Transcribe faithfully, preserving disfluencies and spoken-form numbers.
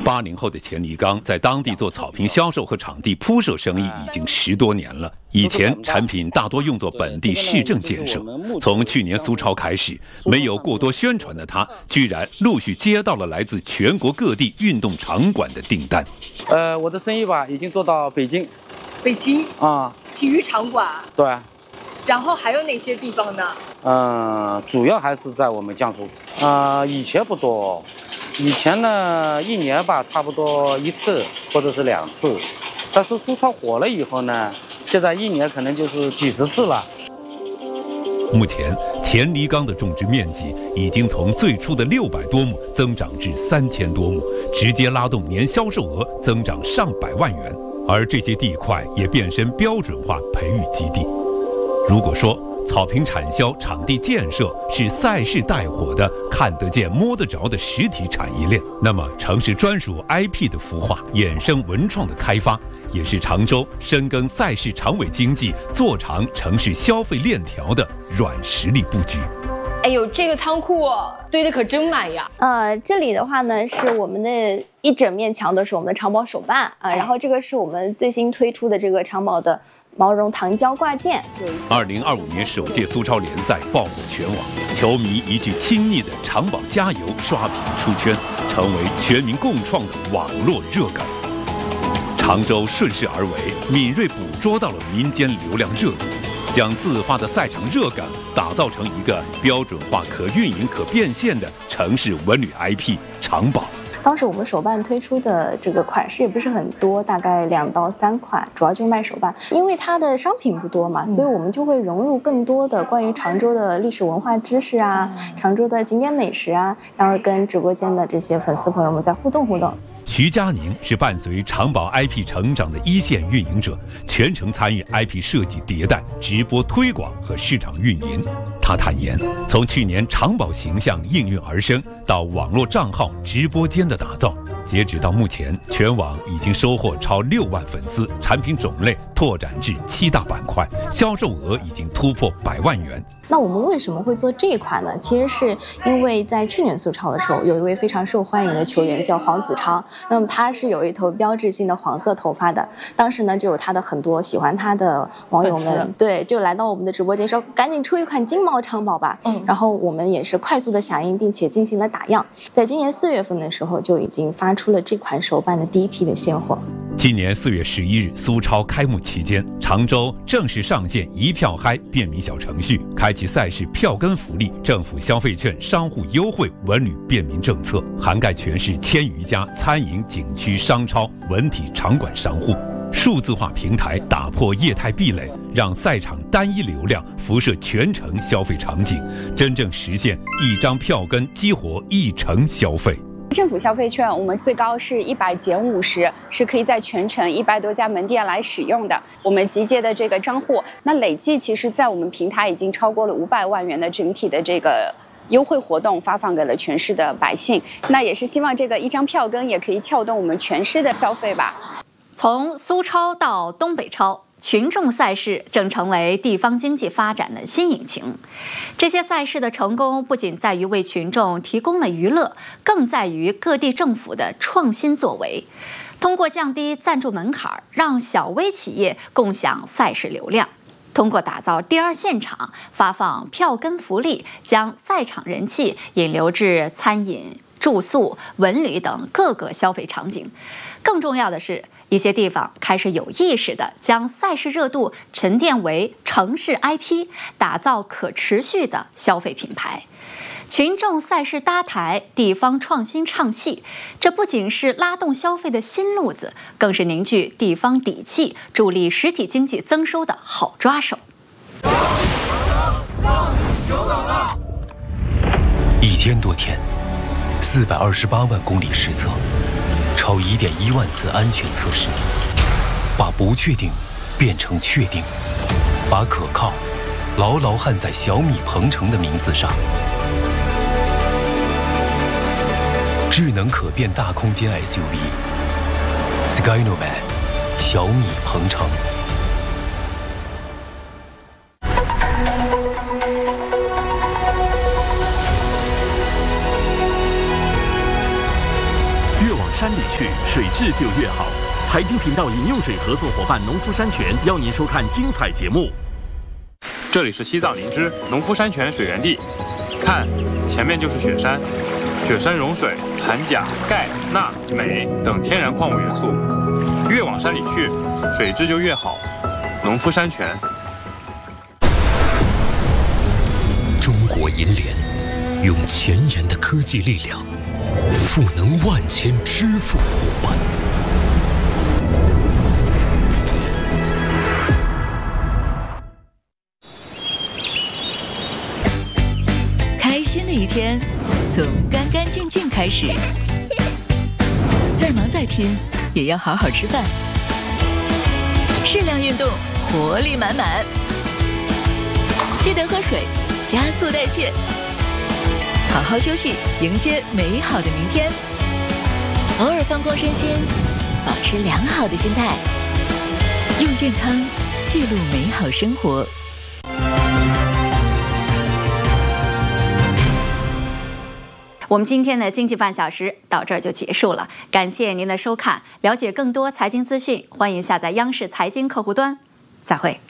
八零后的钱黎刚在当地做草坪销售和场地铺设生意已经十多年了。以前产品大多用作本地市政建设，从去年苏超开始，没有过多宣传的他，居然陆续接到了来自全国各地运动场馆的订单。 呃，我的生意吧，已经做到北京。 北京啊， 体育场馆。 对。 然后还有哪些地方呢？ 嗯、呃，主要还是在我们江苏。啊、呃，以前不多，以前呢一年吧差不多一次或者是两次，但是苏超火了以后呢，现在一年可能就是几十次了。 目前钱黎刚的种植面积已经从最初的六百多亩增长至三千多亩，直接拉动年销售额增长上百万元，而这些地块也变身标准化培育基地。如果说草坪产销、场地建设是赛事带火的看得见摸得着的实体产业链，那么城市专属 I P 的孵化、衍生文创的开发，也是常州深耕赛事长尾经济、做长城市消费链条的软实力布局。 哎呦，这个仓库堆得可真满呀！ 呃，这里的话呢，是我们的一整面墙都是我们的长宝手办啊、呃，然后这个是我们最新推出的这个长宝的毛绒糖胶挂件。 二零二五年首届苏超联赛爆火全网，球迷一句亲昵的“长宝加油”刷屏出圈，成为全民共创的网络热梗。常州顺势而为，敏锐捕捉到了民间流量热度，将自发的赛场热梗打造成一个标准化、可运营、可变现的城市文旅 I P 长宝。 当时我们手办推出的这个款式也不是很多，大概两到三款，主要就是卖手办。因为它的商品不多嘛，所以我们就会融入更多的关于常州的历史文化知识啊，常州的景点美食啊，然后跟直播间的这些粉丝朋友们再互动互动。 徐佳宁是伴随长宝 I P 成长的一线运营者，全程参与 I P 设计迭代、直播推广和市场运营。他坦言，从去年长宝形象应运而生，到网络账号、直播间的打造，截止到目前，全网已经收获超六万粉丝，产品种类拓展至七大板块，销售额已经突破百万元。 那我们为什么会做这一款呢？其实是因为在去年苏超的时候，有一位非常受欢迎的球员叫黄子超，那么他是有一头标志性的黄色头发的，当时呢就有他的很多喜欢他的网友们，对，就来到我们的直播间说赶紧出一款金毛长宝吧。嗯，然后我们也是快速的响应，并且进行了打样，在今年四月份的时候就已经发出了这款手办的第一批的现货。 今年四月十一日，苏超开幕期间，常州正式上线一票嗨便民小程序，开启赛事票根福利、政府消费券、商户优惠、文旅便民政策，涵盖全市千余家餐饮、景区、商超、文体场馆商户。数字化平台打破业态壁垒，让赛场单一流量辐射全城消费场景，真正实现一张票根激活一城消费。 政府消费券我们最高是一百减五十，是可以在全城一百多家门店来使用的。我们集结的这个账户，那累计其实在我们平台已经超过了五百万元的整体的这个优惠活动发放给了全市的百姓。那也是希望这个一张票根也可以撬动我们全市的消费吧。 从苏超到东北超，群众赛事正成为地方经济发展的新引擎。这些赛事的成功不仅在于为群众提供了娱乐，更在于各地政府的创新作为。通过降低赞助门槛，让小微企业共享赛事流量；通过打造第二现场，发放票根福利，将赛场人气引流至餐饮、住宿、文旅等各个消费场景。更重要的是，一些地方开始有意识地将赛事热度沉淀为城市 I P， 打造可持续的消费品牌。群众赛事搭台，地方创新唱戏，这不仅是拉动消费的新路子，更是凝聚地方底气、助力实体经济增收的好抓手。 一千多天，四百二十八万公里实测，超一点一万次安全测试，把不确定变成确定，把可靠牢牢焊在小米鹏程的名字上。智能可变大空间 S U V Skynovan 小米鹏程。 山里去，水质就越好。财经频道饮用水合作伙伴农夫山泉邀您收看精彩节目。 这里是西藏林芝农夫山泉水源地，看，前面就是雪山。雪山融水含钾、钙、钠、镁等天然矿物元素，越往山里去，水质就越好。农夫山泉。 中国银联用前沿的科技力量，赋能万千支付伙伴。 开心的一天，从干干净净开始。再忙再拼，也要好好吃饭。适量运动，活力满满。记得喝水，加速代谢。好好休息，迎接美好的明天。偶尔放空身心，保持良好的心态。用健康记录美好生活。 我们今天的经济半小时到这儿就结束了，感谢您的收看。了解更多财经资讯，欢迎下载央视财经客户端。再会。